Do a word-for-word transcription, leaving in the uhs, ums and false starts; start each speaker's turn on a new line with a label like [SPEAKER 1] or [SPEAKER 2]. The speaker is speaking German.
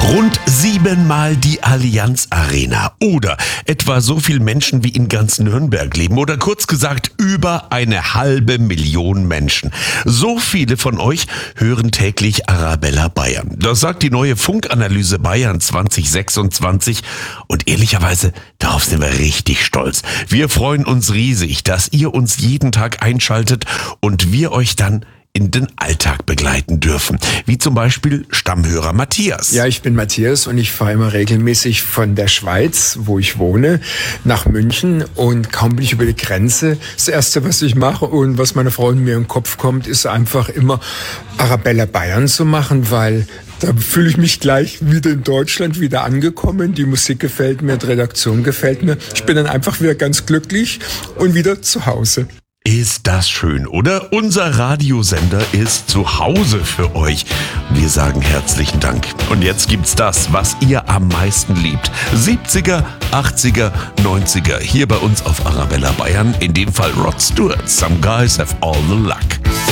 [SPEAKER 1] Rund siebenmal die Allianz Arena oder etwa so viel Menschen wie in ganz Nürnberg leben oder kurz gesagt über eine halbe Million Menschen. So viele von euch hören täglich Arabella Bayern. Das sagt die neue Funkanalyse Bayern zwanzig sechsundzwanzig und ehrlicherweise, darauf sind wir richtig stolz. Wir freuen uns riesig, dass ihr uns jeden Tag einschaltet und wir euch dann in den Alltag begleiten dürfen. Wie zum Beispiel Stammhörer Matthias.
[SPEAKER 2] Ja, ich bin Matthias und ich fahre immer regelmäßig von der Schweiz, wo ich wohne, nach München und kaum bin ich über die Grenze. Das Erste, was ich mache und was meiner Frau in mir im Kopf kommt, ist einfach immer Arabella Bayern zu machen, weil da fühle ich mich gleich wieder in Deutschland wieder angekommen. Die Musik gefällt mir, die Redaktion gefällt mir. Ich bin dann einfach wieder ganz glücklich und wieder zu Hause.
[SPEAKER 1] Ist das schön, oder? Unser Radiosender ist zu Hause für euch. Wir sagen herzlichen Dank. Und jetzt gibt's das, was ihr am meisten liebt. siebziger, achtziger, neunziger. Hier bei uns auf Arabella Bayern. In dem Fall Rod Stewart. Some guys have all the luck.